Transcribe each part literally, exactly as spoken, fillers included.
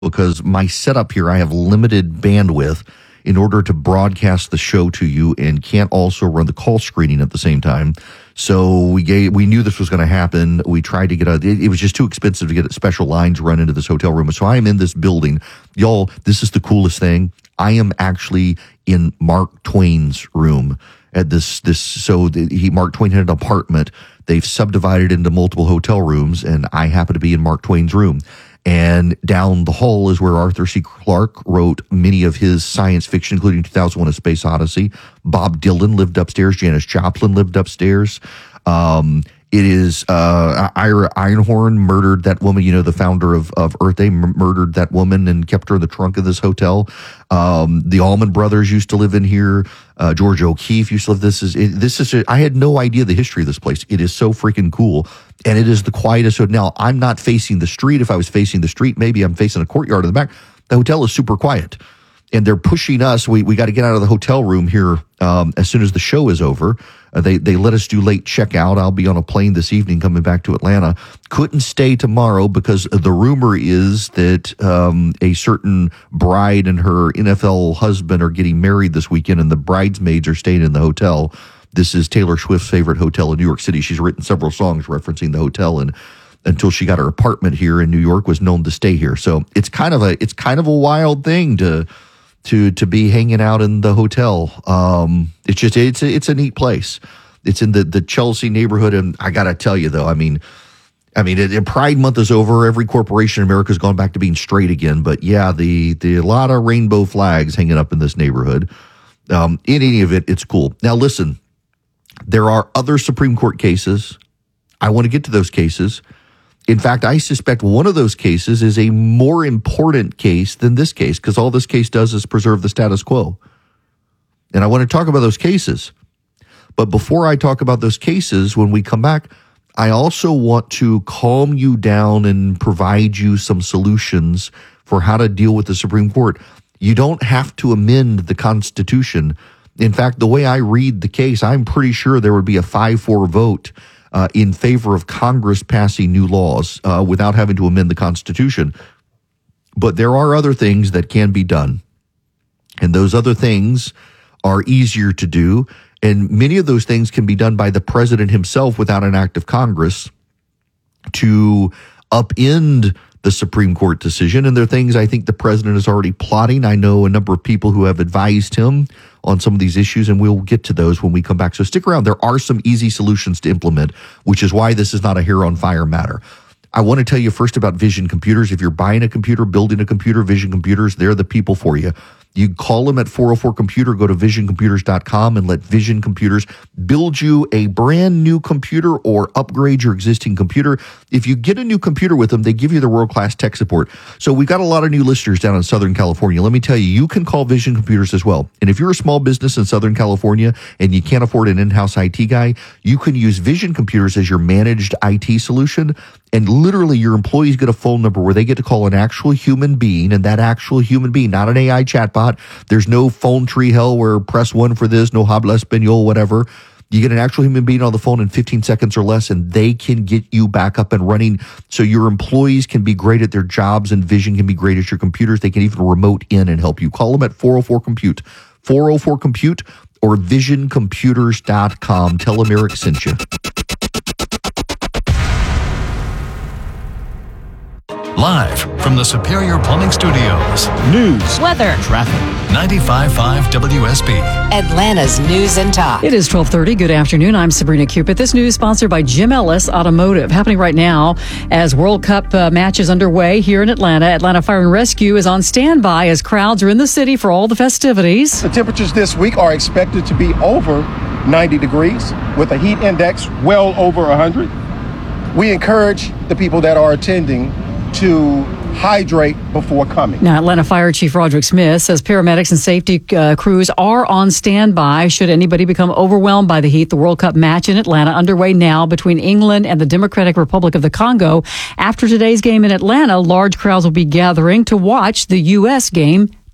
because my setup here, I have limited bandwidth in order to broadcast the show to you and can't also run the call screening at the same time. So we gave, we knew this was going to happen. We tried to get a, it, it was just too expensive to get special lines run into this hotel room. So I am in this building. Y'all, this is the coolest thing. I am actually in Mark Twain's room at this, this, so the, he, Mark Twain had an apartment. They've subdivided into multiple hotel rooms, and I happen to be in Mark Twain's room. And down the hall is where Arthur C. Clarke wrote many of his science fiction, including two thousand one: A Space Odyssey. Bob Dylan lived upstairs. Janis Joplin lived upstairs. Um, it is uh, Ira Einhorn murdered that woman, you know, the founder of, of Earth Day, m- murdered that woman and kept her in the trunk of this hotel. Um, the Allman Brothers used to live in here. Uh, George O'Keeffe used to live. This is, it, this is, a, I had no idea the history of this place. It is so freaking cool. And it is the quietest. So now I'm not facing the street. If I was facing the street, maybe I'm facing a courtyard in the back. The hotel is super quiet. And they're pushing us. We we got to get out of the hotel room here um, as soon as the show is over. Uh, they they let us do late checkout. I'll be on a plane this evening coming back to Atlanta. Couldn't stay tomorrow because the rumor is that um, a certain bride and her N F L husband are getting married this weekend, and the bridesmaids are staying in the hotel. This is Taylor Swift's favorite hotel in New York City. She's written several songs referencing the hotel, and until she got her apartment here in New York, was known to stay here. So it's kind of a it's kind of a wild thing to. to to be hanging out in the hotel. Um, it's just, it's a, it's a neat place. It's in the, the Chelsea neighborhood. And I got to tell you though, I mean, I mean, it, it, Pride Month is over. Every corporation in America has gone back to being straight again. But yeah, the, the, a lot of rainbow flags hanging up in this neighborhood. Um, in any of it, it's cool. Now listen, there are other Supreme Court cases. I want to get to those cases. In fact, I suspect one of those cases is a more important case than this case, because all this case does is preserve the status quo. And I want to talk about those cases. But before I talk about those cases, when we come back, I also want to calm you down and provide you some solutions for how to deal with the Supreme Court. You don't have to amend the Constitution. In fact, the way I read the case, I'm pretty sure there would be a five four vote Uh, in favor of Congress passing new laws uh, without having to amend the Constitution. But there are other things that can be done. And those other things are easier to do. And many of those things can be done by the president himself without an act of Congress to upend the Supreme Court decision. And there are things I think the president is already plotting. I know a number of people who have advised him on some of these issues, and we'll get to those when we come back. So stick around. There are some easy solutions to implement, which is why this is not a hair on fire matter. I want to tell you first about Vision Computers. If you're buying a computer, building a computer, Vision Computers, they're the people for you. You call them at four oh four computer, go to vision computers dot com and let Vision Computers build you a brand new computer or upgrade your existing computer. If you get a new computer with them, they give you the world-class tech support. So we've got a lot of new listeners down in Southern California. Let me tell you, you can call Vision Computers as well. And if you're a small business in Southern California and you can't afford an in-house I T guy, you can use Vision Computers as your managed I T solution. And literally your employees get a phone number where they get to call an actual human being, and that actual human being, not an A I chatbot. There's no phone tree hell where press one for this, no habla español, whatever. You get an actual human being on the phone in fifteen seconds or less, and they can get you back up and running. So your employees can be great at their jobs, and Vision can be great at your computers. They can even remote in and help you. Call them at four oh four compute, four oh four compute, or vision computers dot com. Tell them Eric sent you. Live from the Superior Plumbing Studios. News, weather, traffic. ninety-five point five W S B. Atlanta's News and Talk. It is twelve thirty. Good afternoon. I'm Sabrina Cupid. This news sponsored by Jim Ellis Automotive. Happening right now as World Cup uh, matches underway here in Atlanta. Atlanta Fire and Rescue is on standby as crowds are in the city for all the festivities. The temperatures this week are expected to be over ninety degrees with a heat index well over one hundred. We encourage the people that are attending to hydrate before coming. Now, Atlanta Fire Chief Roderick Smith says paramedics and safety uh, crews are on standby should anybody become overwhelmed by the heat. The World Cup match in Atlanta underway now between England and the Democratic Republic of the Congo. After today's game in Atlanta, large crowds will be gathering to watch the U S game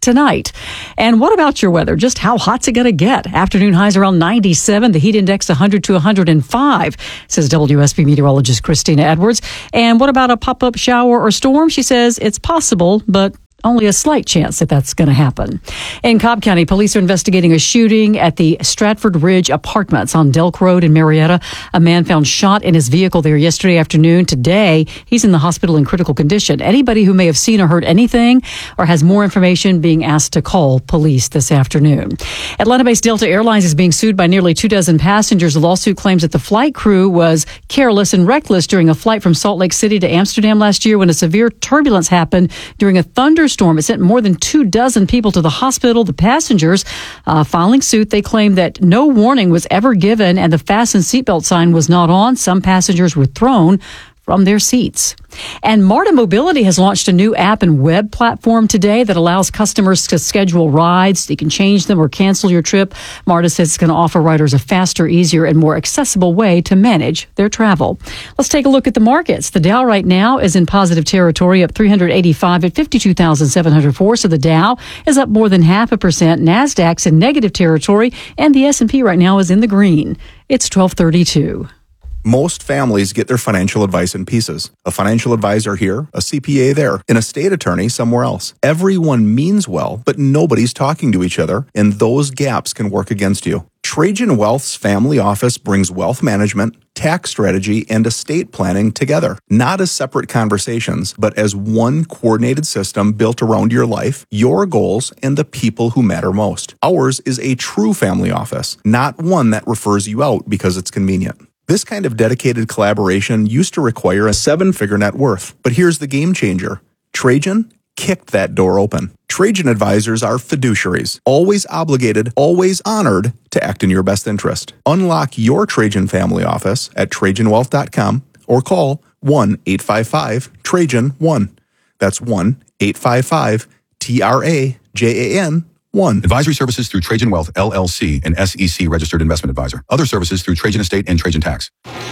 tonight. And what about your weather? Just how hot's it going to get? Afternoon highs around ninety-seven, the heat index one hundred to one hundred five, says W S B meteorologist Christina Edwards. And what about a pop-up shower or storm? She says it's possible, but only a slight chance that that's going to happen. In Cobb County, police are investigating a shooting at the Stratford Ridge Apartments on Delk Road in Marietta. A man found shot in his vehicle there yesterday afternoon. Today, he's in the hospital in critical condition. Anybody who may have seen or heard anything or has more information being asked to call police this afternoon. Atlanta-based Delta Airlines is being sued by nearly two dozen passengers. The lawsuit claims that the flight crew was careless and reckless during a flight from Salt Lake City to Amsterdam last year when a severe turbulence happened during a thunderstorm. It sent more than two dozen people to the hospital. The passengers uh, filing suit, they claim that no warning was ever given and the fasten seatbelt sign was not on. Some passengers were thrown from their seats. And MARTA Mobility has launched a new app and web platform today that allows customers to schedule rides. You can change them or cancel your trip. MARTA says it's going to offer riders a faster, easier, and more accessible way to manage their travel. Let's take a look at the markets. The Dow right now is in positive territory, up three hundred eighty-five at fifty-two thousand seven hundred four. So the Dow is up more than half a percent. NASDAQ's in negative territory, and the S and P right now is in the green. It's twelve thirty-two. Most families get their financial advice in pieces. A financial advisor here, a C P A there, an estate attorney somewhere else. Everyone means well, but nobody's talking to each other, and those gaps can work against you. Trajan Wealth's family office brings wealth management, tax strategy, and estate planning together, not as separate conversations, but as one coordinated system built around your life, your goals, and the people who matter most. Ours is a true family office, not one that refers you out because it's convenient. This kind of dedicated collaboration used to require a seven-figure net worth, but here's the game changer. Trajan kicked that door open. Trajan advisors are fiduciaries, always obligated, always honored to act in your best interest. Unlock your Trajan family office at Trajan Wealth dot com or call one eight five five Trajan one. That's one eight five five T R A J A N one. Advisory services through Trajan Wealth, L L C, an S E C registered investment advisor. Other services through Trajan Estate and Trajan Tax.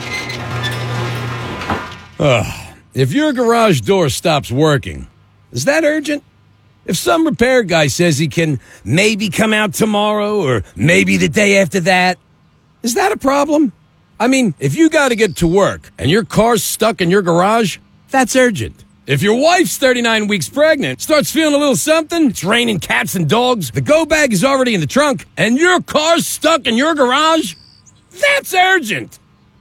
Ugh. If your garage door stops working, is that urgent? If some repair guy says he can maybe come out tomorrow or maybe the day after that, is that a problem? I mean, if you got to get to work and your car's stuck in your garage, that's urgent. If your wife's thirty-nine weeks pregnant, starts feeling a little something, it's raining cats and dogs, the go bag is already in the trunk, and your car's stuck in your garage, that's urgent.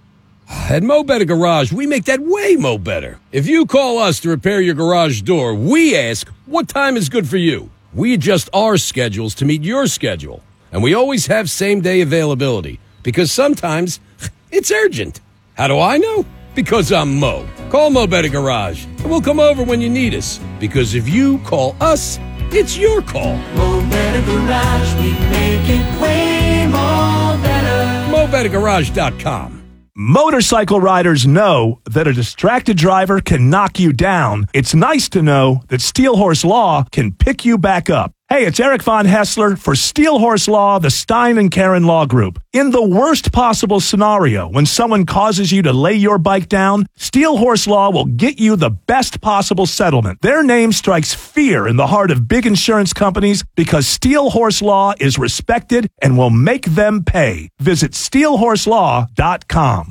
At Mo Better Garage, we make that way mo better. If you call us to repair your garage door, we ask, what time is good for you? We adjust our schedules to meet your schedule. And we always have same-day availability, because sometimes it's urgent. How do I know? Because I'm Mo. Call Mo Better Garage, and we'll come over when you need us. Because if you call us, it's your call. Mo Better Garage, we make it way more better. Mo Better Garage dot com. Motorcycle riders know that a distracted driver can knock you down. It's nice to know that Steel Horse Law can pick you back up. Hey, it's Eric Von Hessler for Steel Horse Law, the Stein and Karen Law Group. In the worst possible scenario, when someone causes you to lay your bike down, Steel Horse Law will get you the best possible settlement. Their name strikes fear in the heart of big insurance companies because Steel Horse Law is respected and will make them pay. Visit steel horse law dot com.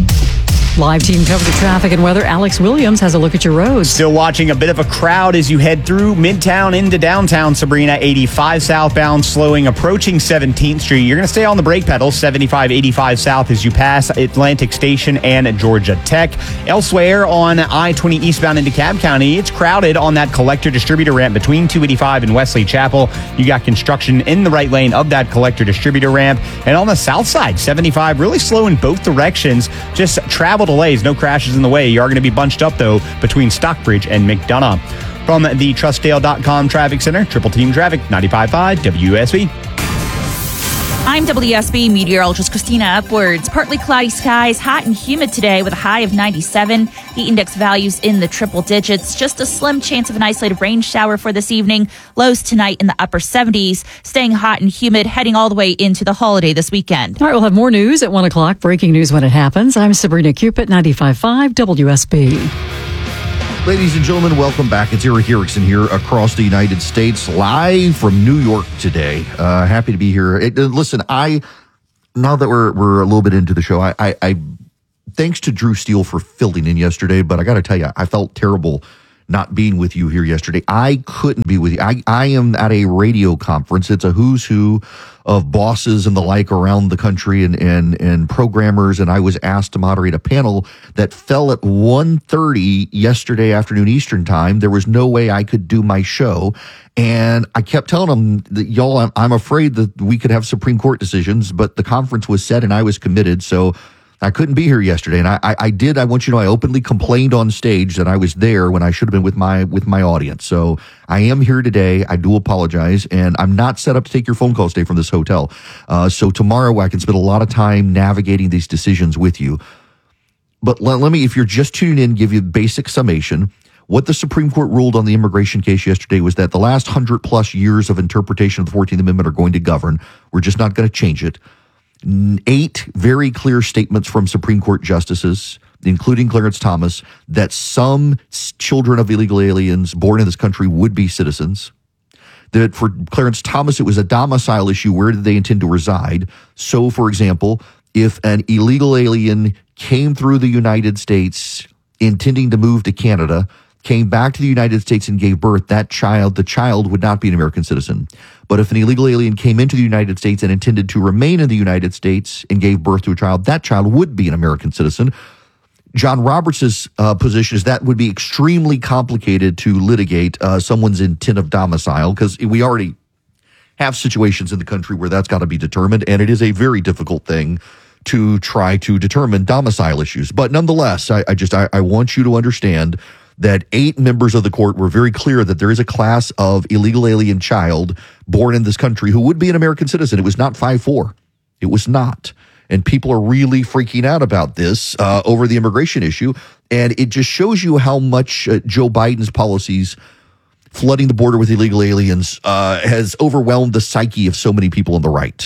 Live team cover the traffic and weather. Alex Williams has a look at your roads. Still watching a bit of a crowd as you head through Midtown into downtown, Sabrina. eighty-five southbound, slowing, approaching seventeenth Street. You're going to stay on the brake pedal, seventy-five, eighty-five south as you pass Atlantic Station and Georgia Tech. Elsewhere on I twenty eastbound into Cobb County, it's crowded on that collector distributor ramp between two eighty-five and Wesley Chapel. You got construction in the right lane of that collector distributor ramp. And on the south side, seventy-five, really slow in both directions. Just travel delays, no crashes in the way. You are going to be bunched up, though, between Stockbridge and McDonough. From the Trustdale dot com Traffic Center, Triple Team Traffic, ninety-five point five W S B. I'm W S B meteorologist Christina Upwards. Partly cloudy skies, hot and humid today with a high of ninety-seven. Heat index values in the triple digits. Just a slim chance of an isolated rain shower for this evening. Lows tonight in the upper seventies. Staying hot and humid, heading all the way into the holiday this weekend. All right, we'll have more news at one o'clock. Breaking news when it happens. I'm Sabrina Cupid, ninety-five point five W S B. Ladies and gentlemen, welcome back. It's Eric Erickson here across the United States, live from New York today. Uh, happy to be here. It, uh, listen, I now that we're we're a little bit into the show, I, I, I thanks to Drew Steele for filling in yesterday, but I got to tell you, I felt terrible not being with you here yesterday. I couldn't be with you. I, I am at a radio conference. It's a who's who of bosses and the like around the country and, and, and programmers. And I was asked to moderate a panel that fell at one thirty yesterday afternoon Eastern time. There was no way I could do my show. And I kept telling them that, y'all, I'm, I'm afraid that we could have Supreme Court decisions, but the conference was set and I was committed. So I couldn't be here yesterday, and I, I, I did. I want you to know I openly complained on stage that I was there when I should have been with my with my audience. So I am here today. I do apologize, and I'm not set up to take your phone calls today from this hotel. Uh, so tomorrow I can spend a lot of time navigating these decisions with you. But let, let me, if you're just tuning in, give you a basic summation. What the Supreme Court ruled on the immigration case yesterday was that the last hundred plus years of interpretation of the fourteenth Amendment are going to govern. We're just not going to change it. Eight very clear statements from Supreme Court justices, including Clarence Thomas, that some children of illegal aliens born in this country would be citizens. That for Clarence Thomas, it was a domicile issue. Where did they intend to reside? So, for example, if an illegal alien came through the United States intending to move to Canada, came back to the United States and gave birth, that child, the child would not be an American citizen. But if an illegal alien came into the United States and intended to remain in the United States and gave birth to a child, that child would be an American citizen. John Roberts' uh, position is that would be extremely complicated to litigate uh, someone's intent of domicile, because we already have situations in the country where that's got to be determined, and it is a very difficult thing to try to determine domicile issues. But nonetheless, I, I just I, I want you to understand that eight members of the court were very clear that there is a class of illegal alien child born in this country who would be an American citizen. It was not five four. It was not. And people are really freaking out about this uh, over the immigration issue. And it just shows you how much uh, Joe Biden's policies flooding the border with illegal aliens uh, has overwhelmed the psyche of so many people on the right.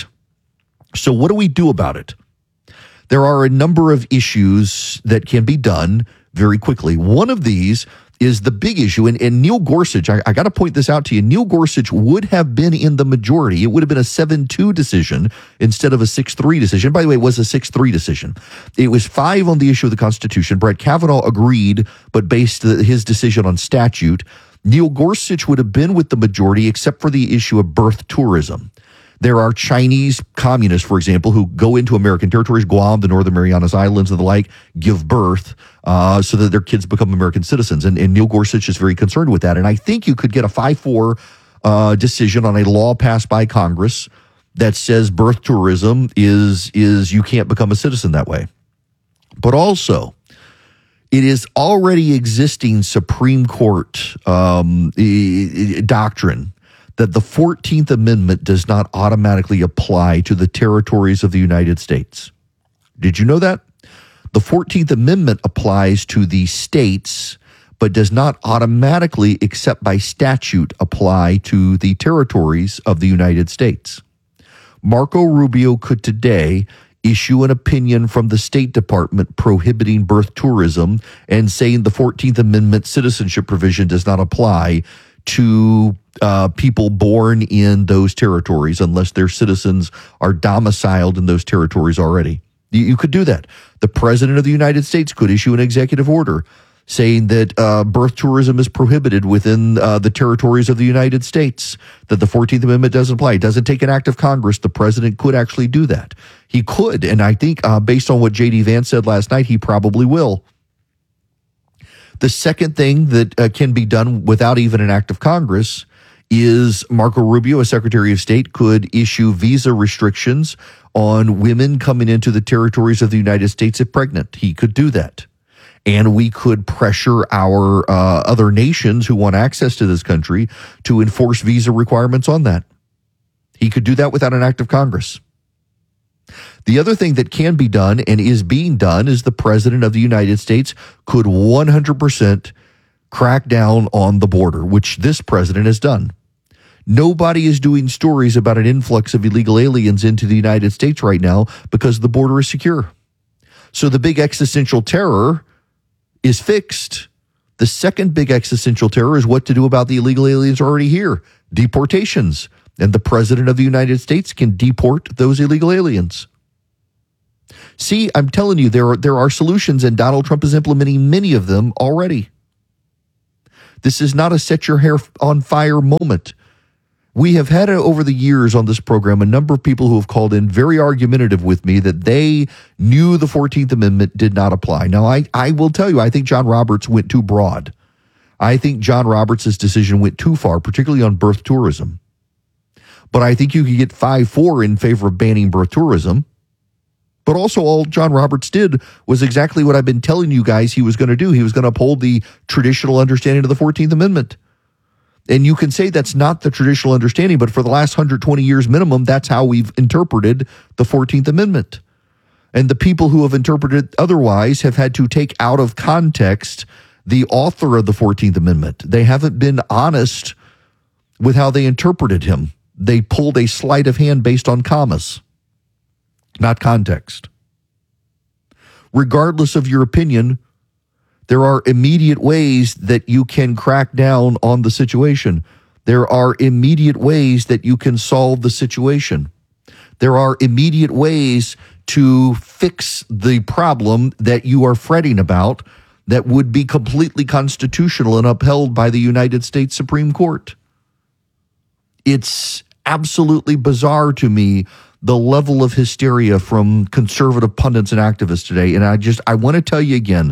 So what do we do about it? There are a number of issues that can be done very quickly. One of these is the big issue, and, and Neil Gorsuch, I, I got to point this out to you, Neil Gorsuch would have been in the majority. It would have been a seven two decision instead of a six three decision. By the way, it was a six three decision. It was five on the issue of the Constitution. Brett Kavanaugh agreed, but based the, his decision on statute. Neil Gorsuch would have been with the majority except for the issue of birth tourism. There are Chinese communists, for example, who go into American territories, Guam, the Northern Marianas Islands, and the like, give birth uh, so that their kids become American citizens. And, and Neil Gorsuch is very concerned with that. And I think you could get a five four uh, decision on a law passed by Congress that says birth tourism is, is you can't become a citizen that way. But also, it is already existing Supreme Court um, doctrine that the fourteenth Amendment does not automatically apply to the territories of the United States. Did you know that? The fourteenth Amendment applies to the states, but does not automatically, except by statute, apply to the territories of the United States. Marco Rubio could today issue an opinion from the State Department prohibiting birth tourism and saying the fourteenth Amendment citizenship provision does not apply to uh, people born in those territories unless their citizens are domiciled in those territories already. You, you could do that. The President of the United States could issue an executive order saying that uh, birth tourism is prohibited within uh, the territories of the United States, that the fourteenth Amendment doesn't apply. It doesn't take an act of Congress. The president could actually do that. He could, and I think uh, based on what J D Vance said last night, he probably will. The second thing that uh, can be done without even an act of Congress is Marco Rubio, as Secretary of State, could issue visa restrictions on women coming into the territories of the United States if pregnant. He could do that. And we could pressure our uh, other nations who want access to this country to enforce visa requirements on that. He could do that without an act of Congress. The other thing that can be done and is being done is the President of the United States could one hundred percent crack down on the border, which this president has done. Nobody is doing stories about an influx of illegal aliens into the United States right now because the border is secure. So the big existential terror is fixed. The second big existential terror is what to do about the illegal aliens already here, deportations. And the president of the United States can deport those illegal aliens. See, I'm telling you, there are, there are solutions, and Donald Trump is implementing many of them already. This is not a set your hair on fire moment. We have had uh, over the years on this program a number of people who have called in very argumentative with me that they knew the fourteenth Amendment did not apply. Now, I, I will tell you, I think John Roberts went too broad. I think John Roberts' decision went too far, particularly on birth tourism. But I think you could get five four in favor of banning birth tourism. But also all John Roberts did was exactly what I've been telling you guys he was going to do. He was going to uphold the traditional understanding of the fourteenth Amendment. And you can say that's not the traditional understanding, but for the last one hundred twenty years minimum, that's how we've interpreted the fourteenth Amendment. And the people who have interpreted otherwise have had to take out of context the author of the fourteenth Amendment. They haven't been honest with how they interpreted him. They pulled a sleight of hand based on commas, not context. Regardless of your opinion, there are immediate ways that you can crack down on the situation. There are immediate ways that you can solve the situation. There are immediate ways to fix the problem that you are fretting about that would be completely constitutional and upheld by the United States Supreme Court. It's absolutely bizarre to me, the level of hysteria from conservative pundits and activists today. And I just, I want to tell you again,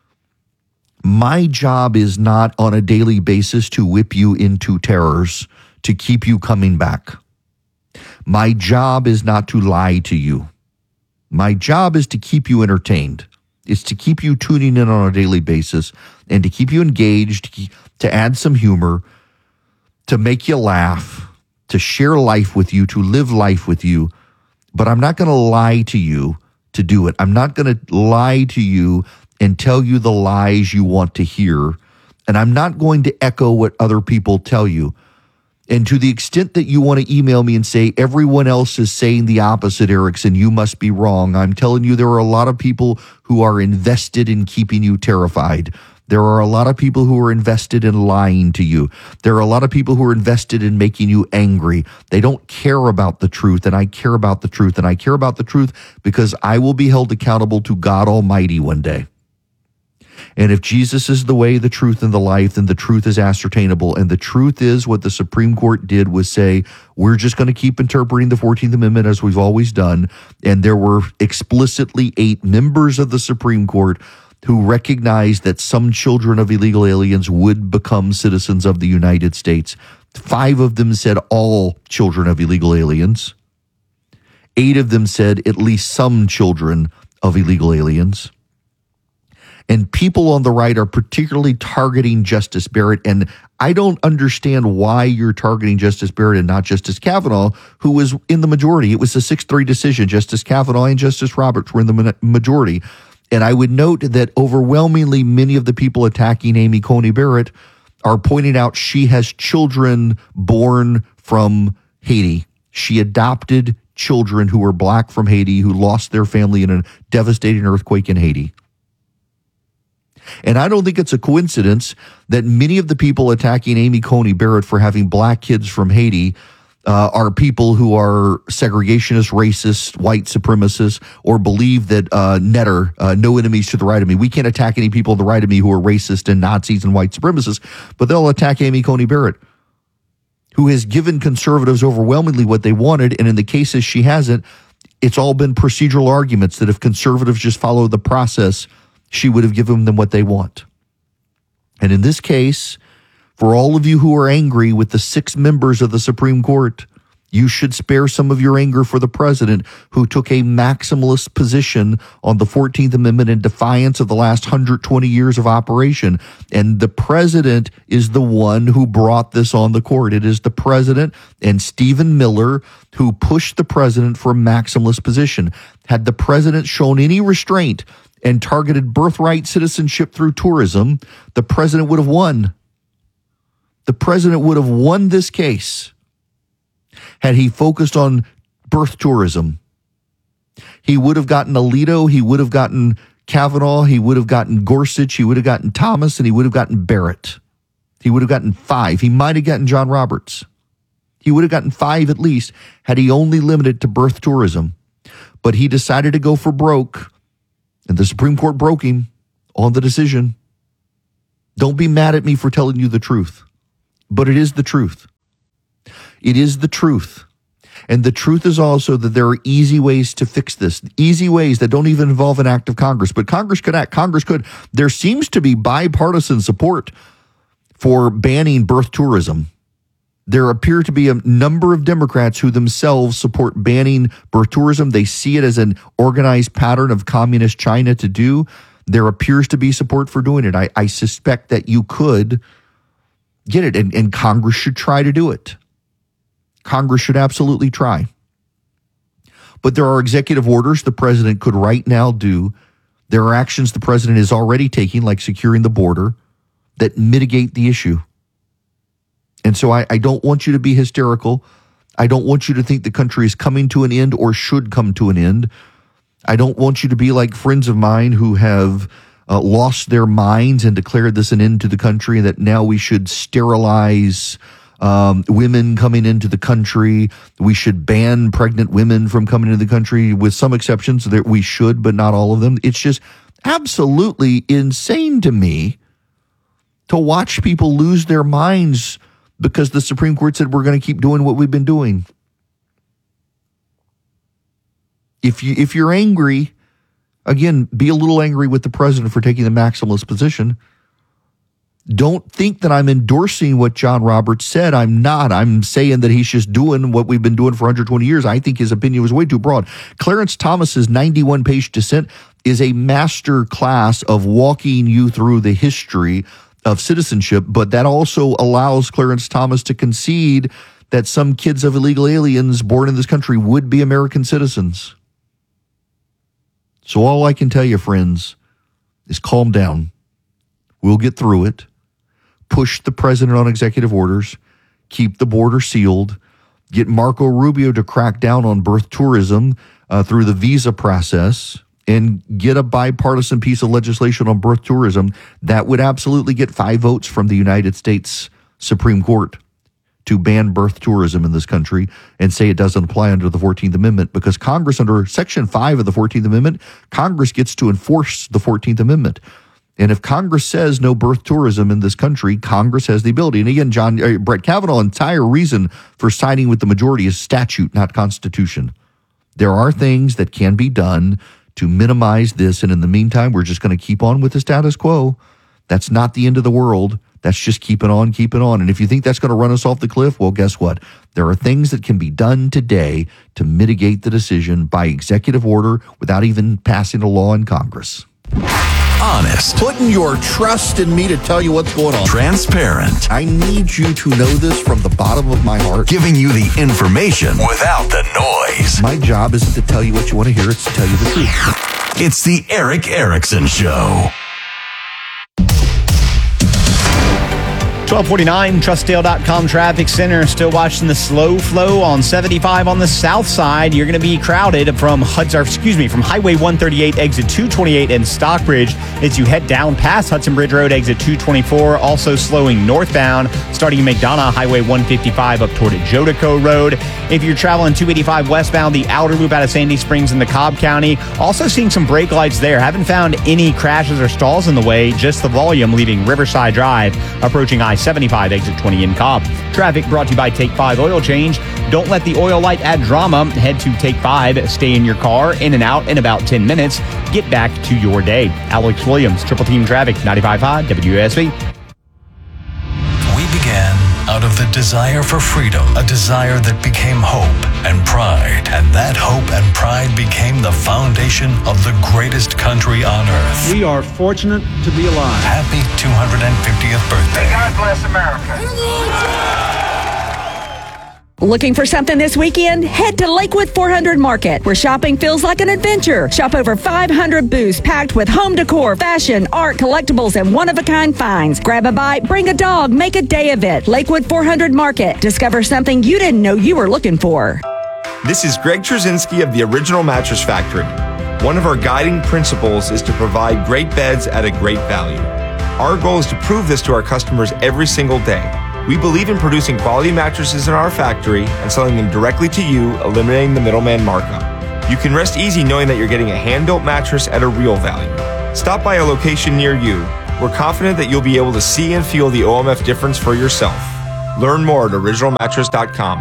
my job is not on a daily basis to whip you into terrors, to keep you coming back. My job is not to lie to you. My job is to keep you entertained. It's to keep you tuning in on a daily basis and to keep you engaged, to add some humor, to make you laugh, to share life with you, to live life with you. But I'm not going to lie to you to do it. I'm not going to lie to you and tell you the lies you want to hear. And I'm not going to echo what other people tell you. And to the extent that you want to email me and say, everyone else is saying the opposite, Erickson, you must be wrong. I'm telling you, there are a lot of people who are invested in keeping you terrified. There are a lot of people who are invested in lying to you. There are a lot of people who are invested in making you angry. They don't care about the truth, and I care about the truth. And I care about the truth because I will be held accountable to God Almighty one day. And if Jesus is the way, the truth, and the life, then the truth is ascertainable. And the truth is what the Supreme Court did was say, we're just going to keep interpreting the fourteenth Amendment as we've always done. And there were explicitly eight members of the Supreme Court who recognized that some children of illegal aliens would become citizens of the United States. Five of them said all children of illegal aliens. Eight of them said at least some children of illegal aliens. And people on the right are particularly targeting Justice Barrett. And I don't understand why you're targeting Justice Barrett and not Justice Kavanaugh, who was in the majority. It was a six three decision. Justice Kavanaugh and Justice Roberts were in the majority. And I would note that overwhelmingly many of the people attacking Amy Coney Barrett are pointing out she has children born from Haiti. She adopted children who were black from Haiti who lost their family in a devastating earthquake in Haiti. And I don't think it's a coincidence that many of the people attacking Amy Coney Barrett for having black kids from Haiti uh, are people who are segregationist, racist, white supremacists, or believe that uh, Netter, uh, no enemies to the right of me. We can't attack any people on the right of me who are racist and Nazis and white supremacists, but they'll attack Amy Coney Barrett, who has given conservatives overwhelmingly what they wanted. And in the cases she hasn't, it's all been procedural arguments that if conservatives just follow the process, she would have given them what they want. And in this case, for all of you who are angry with the six members of the Supreme Court, you should spare some of your anger for the president who took a maximalist position on the fourteenth Amendment in defiance of the last one hundred twenty years of operation. And the president is the one who brought this on the court. It is the president and Stephen Miller who pushed the president for a maximalist position. Had the president shown any restraint and targeted birthright citizenship through tourism, the president would have won. The president would have won this case had he focused on birth tourism. He would have gotten Alito. He would have gotten Kavanaugh, he would have gotten Gorsuch, he would have gotten Thomas, and he would have gotten Barrett. He would have gotten five. He might have gotten John Roberts. He would have gotten five at least had he only limited to birth tourism. But he decided to go for broke, and the Supreme Court broke him on the decision. Don't be mad at me for telling you the truth, but it is the truth. It is the truth. And the truth is also that there are easy ways to fix this, easy ways that don't even involve an act of Congress. But Congress could act. Congress could. There seems to be bipartisan support for banning birth tourism. There appear to be a number of Democrats who themselves support banning birth tourism. They see it as an organized pattern of communist China to do. There appears to be support for doing it. I, I suspect that you could get it, and, and Congress should try to do it. Congress should absolutely try. But there are executive orders the president could right now do. There are actions the president is already taking, like securing the border, that mitigate the issue. And so I, I don't want you to be hysterical. I don't want you to think the country is coming to an end or should come to an end. I don't want you to be like friends of mine who have uh, lost their minds and declared this an end to the country, that now we should sterilize um, women coming into the country. We should ban pregnant women from coming into the country, with some exceptions that we should, but not all of them. It's just absolutely insane to me to watch people lose their minds because the Supreme Court said we're going to keep doing what we've been doing. If you if you're angry, again, be a little angry with the president for taking the maximalist position. Don't think that I'm endorsing what John Roberts said. I'm not. I'm saying that he's just doing what we've been doing for one hundred twenty years. I think his opinion was way too broad. Clarence Thomas's ninety-one page dissent is a master class of walking you through the history of citizenship, but that also allows Clarence Thomas to concede that some kids of illegal aliens born in this country would be American citizens. So all I can tell you, friends, is calm down. We'll get through it. Push the president on executive orders. Keep the border sealed. Get Marco Rubio to crack down on birth tourism uh, through the visa process, and get a bipartisan piece of legislation on birth tourism that would absolutely get five votes from the United States Supreme Court to ban birth tourism in this country and say it doesn't apply under the fourteenth Amendment, because Congress, under Section five of the fourteenth Amendment, Congress gets to enforce the fourteenth Amendment. And if Congress says no birth tourism in this country, Congress has the ability. And again, John, uh, Brett Kavanaugh's entire reason for siding with the majority is statute, not constitution. There are things that can be done to minimize this, and in the meantime, we're just going to keep on with the status quo. That's not the end of the world. That's just keeping on, keeping on. And if you think that's going to run us off the cliff, well, guess what? There are things that can be done today to mitigate the decision by executive order without even passing a law in Congress. Honest. Putting your trust in me to tell you what's going on. Transparent. I need you to know this from the bottom of my heart. Giving you the information without the noise. My job isn't to tell you what you want to hear, it's to tell you the truth. It's the Erick Erickson Show. twelve forty-nine, Trustdale dot com Traffic Center. Still watching the slow flow on seventy-five on the south side. You're going to be crowded from Hudson, excuse me, from Highway one thirty-eight, exit two twenty-eight and Stockbridge as you head down past Hudson Bridge Road, exit two twenty-four. Also slowing northbound, starting in McDonough, Highway one fifty-five up toward Jodico Road. If you're traveling two eighty-five westbound, the outer loop out of Sandy Springs in the Cobb County. Also seeing some brake lights there. Haven't found any crashes or stalls in the way, just the volume leaving Riverside Drive, approaching I seventy-five, exit twenty in Cobb. Traffic brought to you by Take five Oil Change. Don't let the oil light add drama. Head to Take five. Stay in your car, in and out in about ten minutes. Get back to your day. Alex Williams, Triple Team Traffic, ninety-five point five W S B. We began out of the desire for freedom, a desire that became hope and pride. And that hope and pride became the foundation of the greatest country on earth. We are fortunate to be alive. Happy two hundred fiftieth birthday. God bless America. Looking for something this weekend? Head to Lakewood four hundred Market, where shopping feels like an adventure. Shop over five hundred booths packed with home decor, fashion, art, collectibles, and one-of-a-kind finds. Grab a bite, bring a dog, make a day of it. Lakewood four hundred Market. Discover something you didn't know you were looking for. This is Greg Trzynski of the Original Mattress Factory. One of our guiding principles is to provide great beds at a great value. Our goal is to prove this to our customers every single day. We believe in producing quality mattresses in our factory and selling them directly to you, eliminating the middleman markup. You can rest easy knowing that you're getting a hand-built mattress at a real value. Stop by a location near you. We're confident that you'll be able to see and feel the O M F difference for yourself. Learn more at original mattress dot com.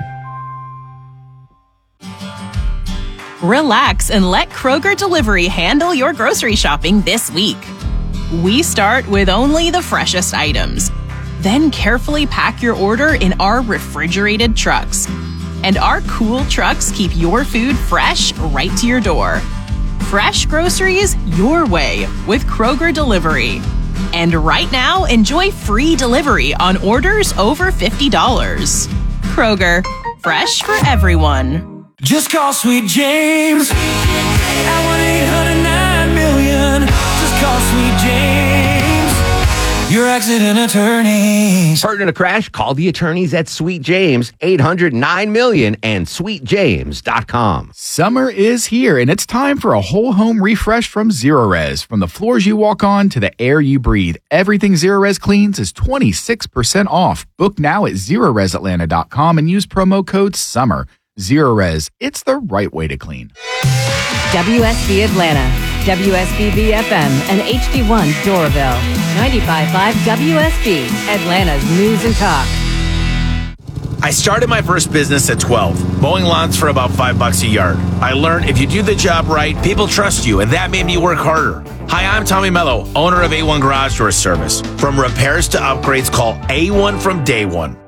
Relax and let Kroger Delivery handle your grocery shopping this week. We start with only the freshest items. Then carefully pack your order in our refrigerated trucks. And our cool trucks keep your food fresh right to your door. Fresh groceries your way with Kroger Delivery. And right now, enjoy free delivery on orders over fifty dollars. Kroger, fresh for everyone. Just call Sweet James at one eight hundred nine million. Just call Sweet James, your accident attorneys. Hurt in a crash? Call the attorneys at Sweet James, eight hundred nine million and sweet james dot com. Summer is here, and it's time for a whole home refresh from Zerorez. From the floors you walk on to the air you breathe, everything Zerorez cleans is twenty-six percent off. Book now at zerorez atlanta dot com and use promo code SUMMER. Zerorez, it's the right way to clean. W S B Atlanta, W S B B F M, and H D one Doraville. ninety-five point five W S B, Atlanta's News and Talk. I started my first business at twelve, mowing lawns for about five bucks a yard. I learned if you do the job right, people trust you, and that made me work harder. Hi, I'm Tommy Mello, owner of A one Garage Door Service. From repairs to upgrades, call A one from day one.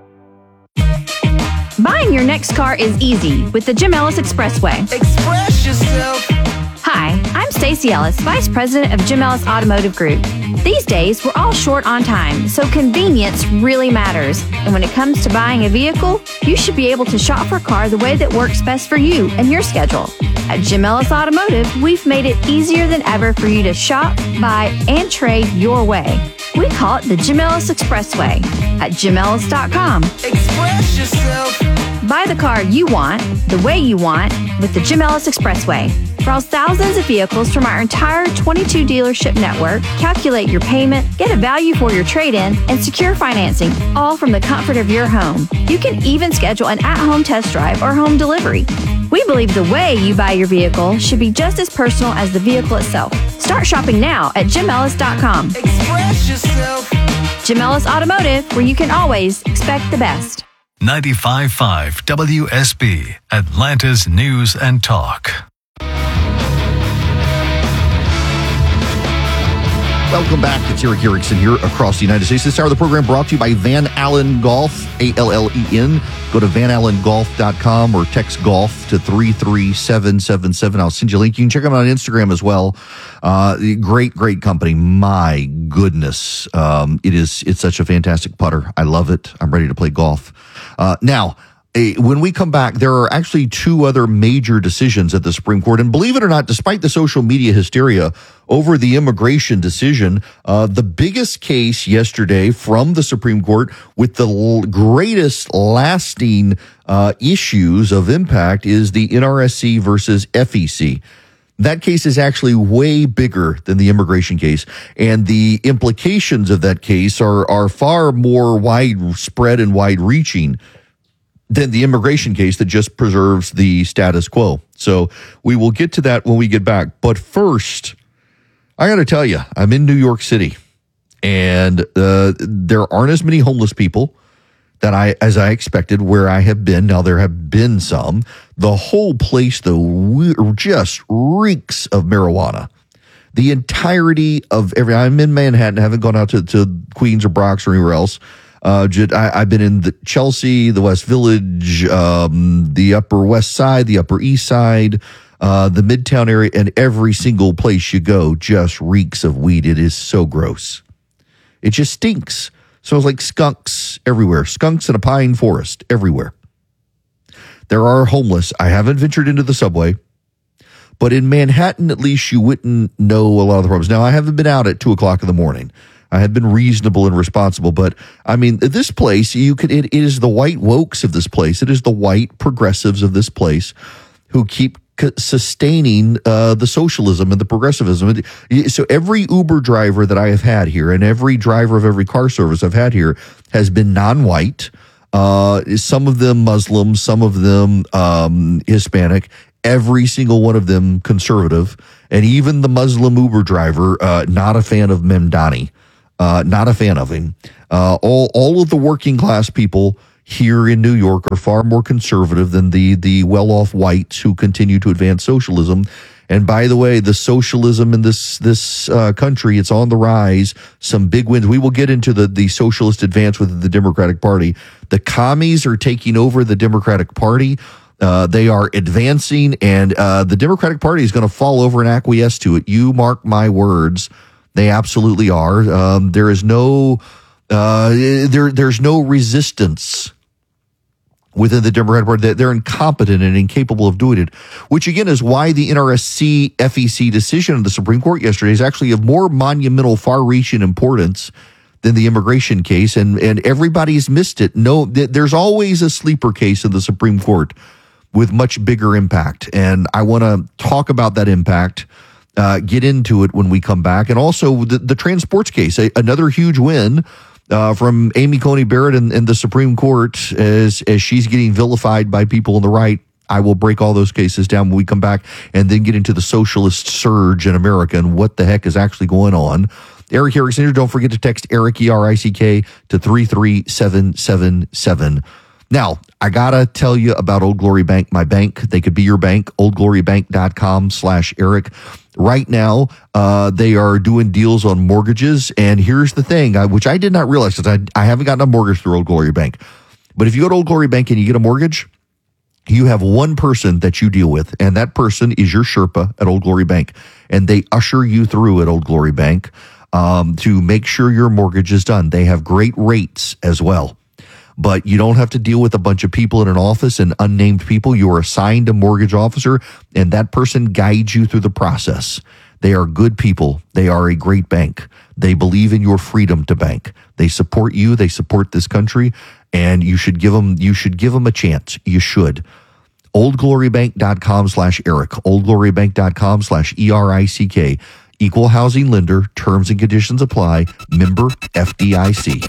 Buying your next car is easy with the Jim Ellis Expressway. Express yourself. Hi, I'm Stacey Ellis, Vice President of Jim Ellis Automotive Group. These days, we're all short on time, so convenience really matters. And when it comes to buying a vehicle, you should be able to shop for a car the way that works best for you and your schedule. At Jim Ellis Automotive, we've made it easier than ever for you to shop, buy, and trade your way. We call it the Jim Ellis Expressway at jim ellis dot com. Express yourself. Buy the car you want, the way you want, with the Jim Ellis Expressway. Browse thousands of vehicles from our entire twenty-two dealership network, calculate your payment, get a value for your trade-in, and secure financing, all from the comfort of your home. You can even schedule an at-home test drive or home delivery. We believe the way you buy your vehicle should be just as personal as the vehicle itself. Start shopping now at jim ellis dot com. Express yourself. Jim Ellis Automotive, where you can always expect the best. ninety-five point five W S B, Atlanta's News and Talk. Welcome back. It's Eric Erickson here across the United States. This hour of the program brought to you by Van Allen Golf, A L L E N. Go to van allen golf dot com or text golf to three three seven seven seven. I'll send you a link. You can check them out on Instagram as well. Uh, great, great company. My goodness. Um, it is, it's such a fantastic putter. I love it. I'm ready to play golf. Uh, now, when we come back, there are actually two other major decisions at the Supreme Court. And believe it or not, despite the social media hysteria over the immigration decision, uh, the biggest case yesterday from the Supreme Court with the l- greatest lasting uh, issues of impact is the N R S C versus F E C. That case is actually way bigger than the immigration case, and the implications of that case are, are far more widespread and wide-reaching than the immigration case that just preserves the status quo. So we will get to that when we get back. But first, I got to tell you, I'm in New York City, and uh, there aren't as many homeless people that I as I expected where I have been. Now, there have been some. The whole place, though, just reeks of marijuana. The entirety of every, I'm in Manhattan, I haven't gone out to, to Queens or Bronx or anywhere else. Uh, I, I've been in the Chelsea, the West Village, um, the Upper West Side, the Upper East Side, uh, the Midtown area, and every single place you go just reeks of weed. It is so gross. It just stinks. Smells like skunks everywhere. Skunks in a pine forest everywhere. There are homeless. I haven't ventured into the subway, but in Manhattan, at least you wouldn't know a lot of the problems. Now, I haven't been out at two o'clock in the morning. I have been reasonable and responsible, but I mean, this place, you could, it, it is the white wokes of this place. It is the white progressives of this place who keep c- sustaining uh, the socialism and the progressivism. So every Uber driver that I have had here, and every driver of every car service I've had here, has been non-white. Uh, some of them Muslim, some of them um, Hispanic. Every single one of them conservative, and even the Muslim Uber driver, uh, not a fan of Memdani, uh, not a fan of him. Uh, all all of the working class people here in New York are far more conservative than the the well-off whites who continue to advance socialism. And by the way, the socialism in this this uh, country, it's on the rise. Some big wins. We will get into the the socialist advance within the Democratic Party. The commies are taking over the Democratic Party. Uh, they are advancing, and uh, the Democratic Party is going to fall over and acquiesce to it. You mark my words; they absolutely are. Um, there is no, uh, there, there's no resistance within the Democratic Party. They're incompetent and incapable of doing it. Which again is why the N R S C F E C decision of the Supreme Court yesterday is actually of more monumental, far-reaching importance than the immigration case, and and everybody's missed it. No, th- there's always a sleeper case in the Supreme Court with much bigger impact. And I want to talk about that impact, uh, get into it when we come back. And also the, the transports case, a, another huge win uh, from Amy Coney Barrett in, in the Supreme Court as, as she's getting vilified by people on the right. I will break all those cases down when we come back and then get into the socialist surge in America and what the heck is actually going on. Eric Erickson here. Don't forget to text Eric, E R I C K, to three three seven seven seven. Now, I got to tell you about Old Glory Bank, my bank. They could be your bank, oldglorybank.com slash Eric. Right now, uh, they are doing deals on mortgages. And here's the thing, I, which I did not realize because I, I haven't gotten a mortgage through Old Glory Bank. But if you go to Old Glory Bank and you get a mortgage, you have one person that you deal with, and that person is your Sherpa at Old Glory Bank. And they usher you through at Old Glory Bank um, to make sure your mortgage is done. They have great rates as well. But you don't have to deal with a bunch of people in an office and unnamed people. You are assigned a mortgage officer, and that person guides you through the process. They are good people. They are a great bank. They believe in your freedom to bank. They support you. They support this country, and you should give them, you should give them a chance. You should. oldglorybank.com slash Eric. oldglorybank.com slash E R I C K. Equal housing lender. Terms and conditions apply. Member F D I C.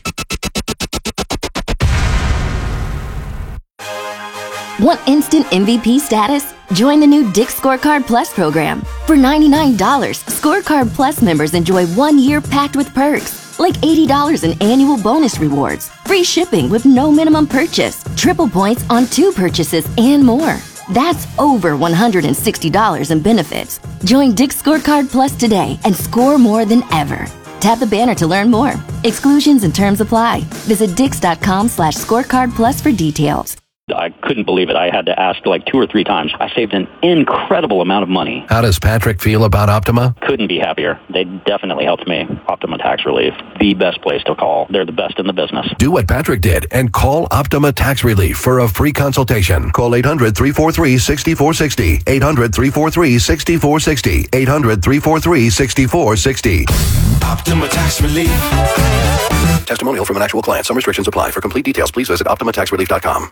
Want instant M V P status? Join the new Dick's Scorecard Plus program. For ninety-nine dollars, Scorecard Plus members enjoy one year packed with perks, like eighty dollars in annual bonus rewards, free shipping with no minimum purchase, triple points on two purchases, and more. That's over one hundred sixty dollars in benefits. Join Dick's Scorecard Plus today and score more than ever. Tap the banner to learn more. Exclusions and terms apply. Visit dix.com slash scorecard plus for details. I couldn't believe it. I had to ask like two or three times. I saved an incredible amount of money. How does Patrick feel about Optima? Couldn't be happier. They definitely helped me. Optima Tax Relief, the best place to call. They're the best in the business. Do what Patrick did and call Optima Tax Relief for a free consultation. Call eight hundred, three four three, six four six zero. eight hundred, three four three, six four six zero. eight hundred, three four three, six four six zero. Optima Tax Relief. Testimonial from an actual client. Some restrictions apply. For complete details, please visit optima tax relief dot com.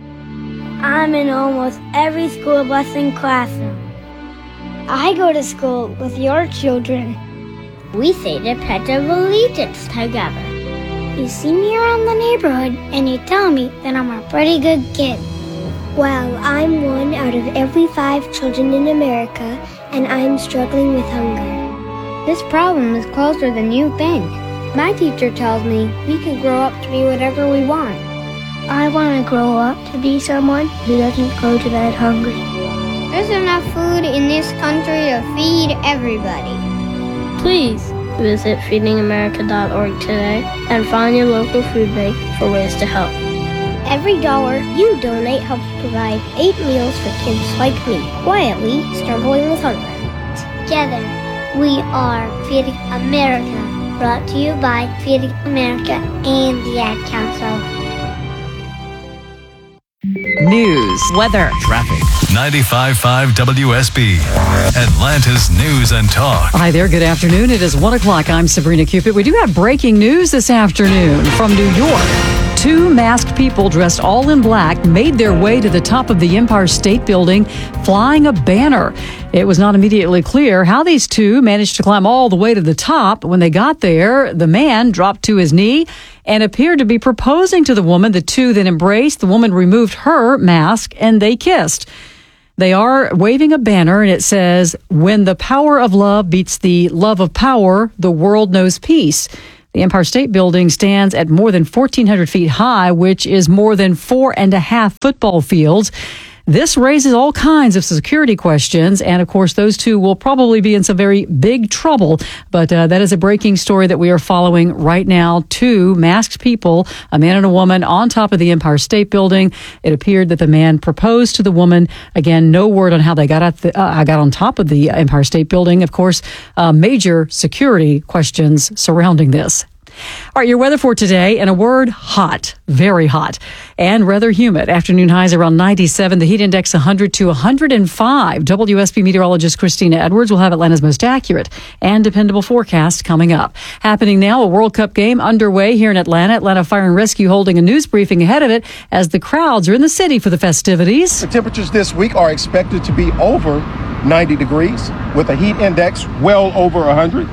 I'm in almost every school blessing classroom. I go to school with your children. We say the Pledge of Allegiance together. You see me around the neighborhood and you tell me that I'm a pretty good kid. Well, I'm one out of every five children in America, and I'm struggling with hunger. This problem is closer than you think. My teacher tells me we can grow up to be whatever we want. I want to grow up to be someone who doesn't go to bed hungry. There's enough food in this country to feed everybody. Please visit feeding america dot org today and find your local food bank for ways to help. Every dollar you donate helps provide eight meals for kids like me, quietly struggling with hunger. Together, we are Feeding America, brought to you by Feeding America and the Ad Council. News, weather, traffic. ninety-five point five W S B, Atlanta's News and Talk. Hi there, good afternoon. It is one o'clock. I'm Sabrina Cupid. We do have breaking news this afternoon from New York. Two two masked people dressed all in black made their way to the top of the Empire State Building, flying a banner. It was not immediately clear how these two managed to climb all the way to the top. When they got there, the man dropped to his knee and appeared to be proposing to the woman. The two then embraced. The woman removed her mask and they kissed. They are waving a banner, and it says, "When the power of love beats the love of power, the world knows peace." The Empire State Building stands at more than fourteen hundred feet high, which is more than four and a half football fields. This raises all kinds of security questions, and of course, those two will probably be in some very big trouble. But uh, that is a breaking story that we are following right now. Two masked people, a man and a woman, on top of the Empire State Building. It appeared that the man proposed to the woman. Again, no word on how they got at the, uh, got on top of the Empire State Building. Of course, uh, major security questions surrounding this. All right, your weather for today, in a word, hot, very hot, and rather humid. Afternoon highs around ninety-seven, the heat index one hundred to one hundred five. W S B meteorologist Christina Edwards will have Atlanta's most accurate and dependable forecast coming up. Happening now, a World Cup game underway here in Atlanta. Atlanta Fire and Rescue holding a news briefing ahead of it as the crowds are in the city for the festivities. The temperatures this week are expected to be over ninety degrees with a heat index well over one hundred.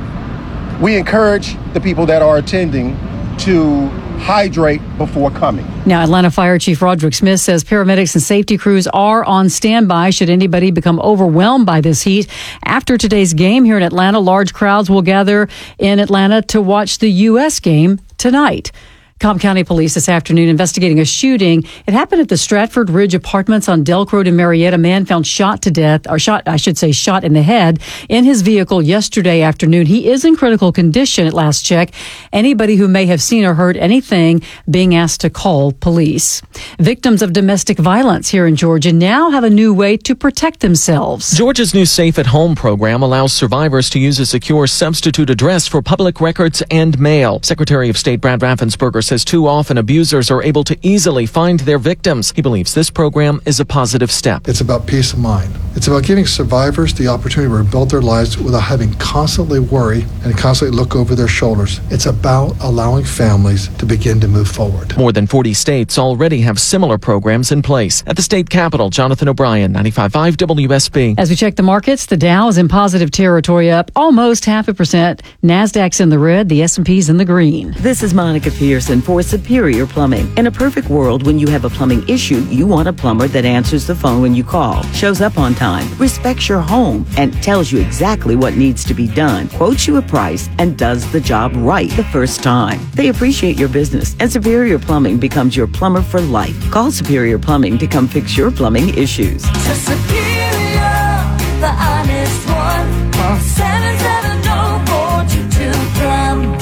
We encourage the people that are attending to hydrate before coming. Now, Atlanta Fire Chief Roderick Smith says paramedics and safety crews are on standby should anybody become overwhelmed by this heat. After today's game here in Atlanta, large crowds will gather in Atlanta to watch the U S game tonight. Cobb County Police this afternoon investigating a shooting. It happened at the Stratford Ridge Apartments on Delk Road in Marietta. A man found shot to death, or shot, I should say, shot in the head in his vehicle yesterday afternoon. He is in critical condition at last check. Anybody who may have seen or heard anything being asked to call police. Victims of domestic violence here in Georgia now have a new way to protect themselves. Georgia's new Safe at Home program allows survivors to use a secure substitute address for public records and mail. Secretary of State Brad Raffensperger says too often abusers are able to easily find their victims. He believes this program is a positive step. It's about peace of mind. It's about giving survivors the opportunity to rebuild their lives without having constantly worry and constantly look over their shoulders. It's about allowing families to begin to move forward. More than forty states already have similar programs in place. At the state capitol, Jonathan O'Brien, ninety-five point five W S B. As we check the markets, the Dow is in positive territory, up almost half a percent. NASDAQ's in the red, the S and P's in the green. This is Monica Pearson for Superior Plumbing. In a perfect world, when you have a plumbing issue, you want a plumber that answers the phone when you call, shows up on time, respects your home, and tells you exactly what needs to be done, quotes you a price, and does the job right the first time. They appreciate your business, and Superior Plumbing becomes your plumber for life. Call Superior Plumbing to come fix your plumbing issues. To Superior, the honest one. Call seven seven zero four two two plum.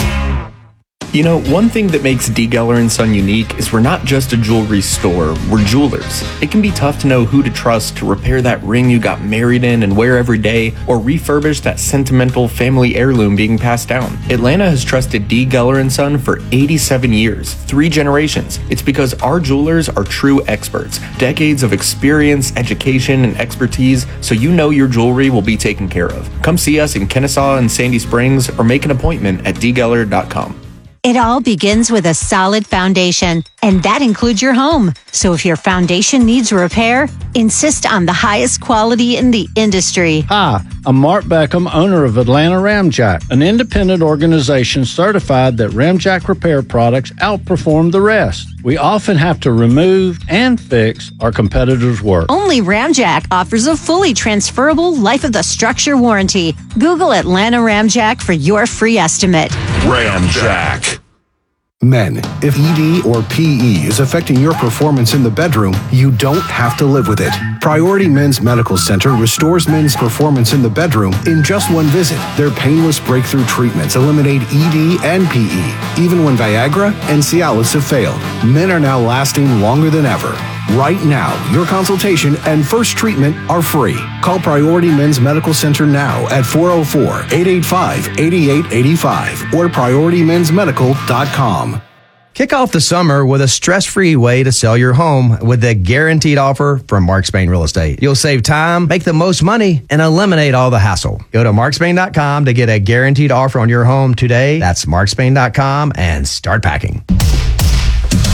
You know, one thing that makes D. Geller and Son unique is we're not just a jewelry store, we're jewelers. It can be tough to know who to trust to repair that ring you got married in and wear every day, or refurbish that sentimental family heirloom being passed down. Atlanta has trusted D. Geller and Son for eighty-seven years, three generations. It's because our jewelers are true experts, decades of experience, education, and expertise, so you know your jewelry will be taken care of. Come see us in Kennesaw and Sandy Springs, or make an appointment at d geller dot com. It all begins with a solid foundation, and that includes your home. So if your foundation needs repair, insist on the highest quality in the industry. Hi, I'm Mark Beckham, owner of Atlanta Ramjack, an independent organization certified that Ramjack repair products outperform the rest. We often have to remove and fix our competitors' work. Only Ramjack offers a fully transferable life of the structure warranty. Google Atlanta Ramjack for your free estimate. Ramjack. Men, if E D or P E is affecting your performance in the bedroom, you don't have to live with it. Priority Men's Medical Center restores men's performance in the bedroom in just one visit. Their painless breakthrough treatments eliminate E D and P E. Even when Viagra and Cialis have failed, men are now lasting longer than ever. Right now, your consultation and first treatment are free. Call Priority Men's Medical Center now at four oh four, eight eight five, eight eight eight five or priority men's medical dot com. Kick off the summer with a stress-free way to sell your home with a guaranteed offer from Mark Spain Real Estate. You'll save time, make the most money, and eliminate all the hassle. Go to mark spain dot com to get a guaranteed offer on your home today. That's mark spain dot com and start packing.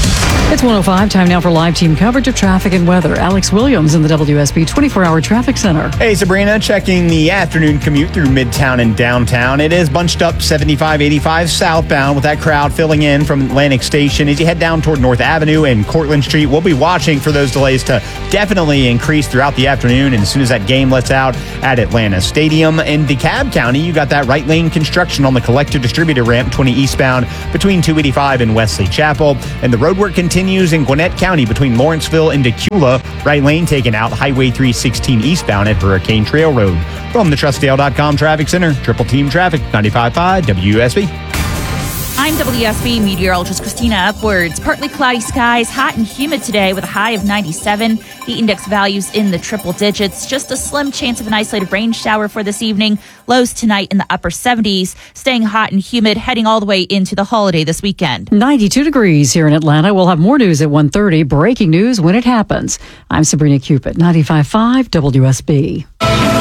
It's one oh five, time now for live team coverage of traffic and weather. Alex Williams in the W S B twenty-four hour Traffic Center. Hey, Sabrina, checking the afternoon commute through Midtown and downtown. It is bunched up seventy-five eighty-five southbound with that crowd filling in from Atlantic Station. As you head down toward North Avenue and Cortlandt Street, we'll be watching for those delays to definitely increase throughout the afternoon. And as soon as that game lets out at Atlanta Stadium in DeKalb County, you got that right lane construction on the collector distributor ramp twenty eastbound between two eighty-five and Wesley Chapel. And the roadwork continues in Gwinnett County between Lawrenceville and Decula. Right lane taken out Highway three sixteen eastbound at Hurricane Trail Road. From the Trustdale dot com Traffic Center, Triple Team Traffic, ninety-five point five W S B. I'm W S B meteorologist Christina Upwards. Partly cloudy skies, hot and humid today with a high of ninety-seven. Heat index values in the triple digits. Just a slim chance of an isolated rain shower for this evening. Lows tonight in the upper seventies. Staying hot and humid, heading all the way into the holiday this weekend. ninety-two degrees here in Atlanta. We'll have more news at one thirty. Breaking news when it happens. I'm Sabrina Cupid, ninety-five point five W S B.